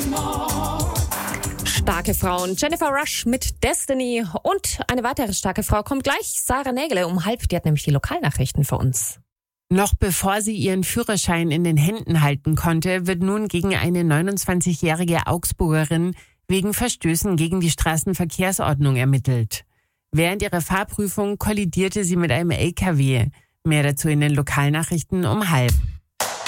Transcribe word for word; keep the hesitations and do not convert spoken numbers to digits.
Starke Frauen. Jennifer Rush mit Destiny. Und eine weitere starke Frau kommt gleich. Sarah Nägele um halb. Die hat nämlich die Lokalnachrichten für uns. Noch bevor sie ihren Führerschein in den Händen halten konnte, wird nun gegen eine neunundzwanzigjährige Augsburgerin wegen Verstößen gegen die Straßenverkehrsordnung ermittelt. Während ihrer Fahrprüfung kollidierte sie mit einem L K W. Mehr dazu in den Lokalnachrichten um halb.